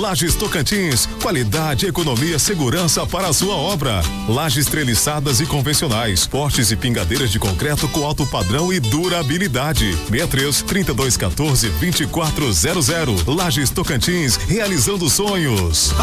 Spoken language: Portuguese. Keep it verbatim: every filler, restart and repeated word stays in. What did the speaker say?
Lajes Tocantins, qualidade, economia, segurança para a sua obra. Lajes treliçadas e convencionais, portes e pingadeiras de concreto com alto padrão e durabilidade. sessenta e três, trinta e dois, quatorze, vinte e quatro zero zero. Lajes Tocantins, realizando sonhos.